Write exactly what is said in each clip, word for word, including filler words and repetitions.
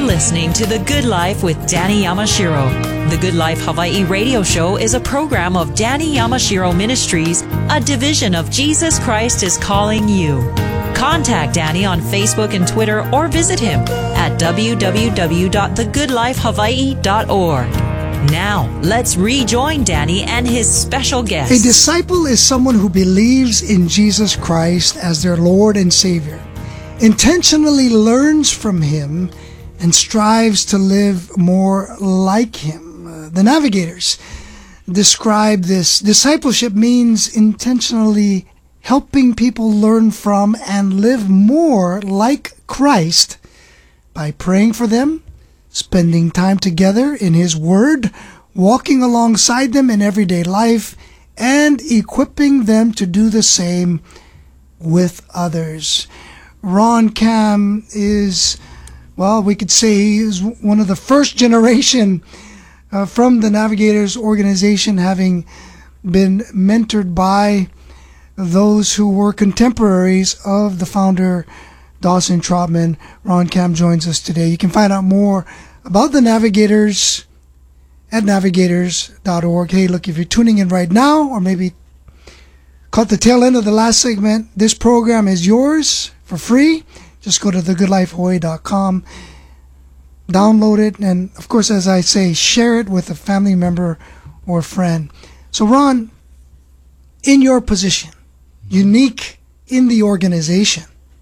listening to The Good Life with Danny Yamashiro. The Good Life Hawaii radio show is a program of Danny Yamashiro Ministries, a division of Jesus Christ is Calling You. Contact Danny on Facebook and Twitter or visit him at w w w dot the good life hawaii dot org. Now, let's rejoin Danny and his special guest. A disciple is someone who believes in Jesus Christ as their Lord and Savior, intentionally learns from Him, and strives to live more like Him. Uh, the Navigators describe this. Discipleship means intentionally helping people learn from and live more like Christ by praying for them, spending time together in His Word, walking alongside them in everyday life, and equipping them to do the same with others. Ron Cam is, well, we could say he is one of the first generation uh, from the Navigators organization, having been mentored by those who were contemporaries of the founder, Dawson Trotman. Ron Cam joins us today. You can find out more about the Navigators at navigators dot org. Hey, look, if you're tuning in right now, or maybe caught the tail end of the last segment, this program is yours for free. Just go to the good life hawaii dot com, download it, and of course, as I say, share it with a family member or friend. So, Ron, in your position, unique in the organization,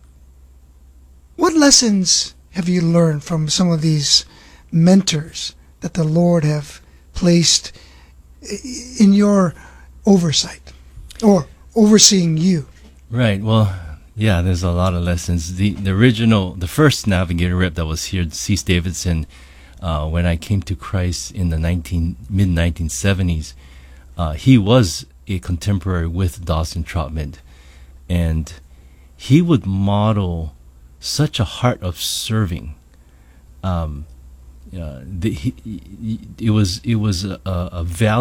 what lessons have you learned from some of these mentors that the Lord have placed in your oversight or overseeing you? Right. Well, yeah, there's a lot of lessons. The the original, the first Navigator rep that was here, Cease Davidson, uh, when I came to Christ in the nineteen mid nineteen seventies, uh, he was a contemporary with Dawson Trotman, and he would model such a heart of serving. Um, uh, the, he, he, it was it was a, a value.